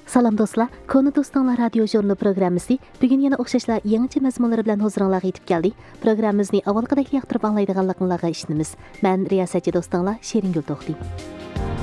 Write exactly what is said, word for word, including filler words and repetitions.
Salam dostlar, Konu Dostlar radio jurnal programmasi bugun yana o'xshashlar yangicha mazmunlar bilan huzuringizga yetib keldi. Programmamizni avvalgidek yoqtirib anglaydiganliklaringizga ishonamiz. Men riyosatchi do'stlar Sheriнгul To'xti.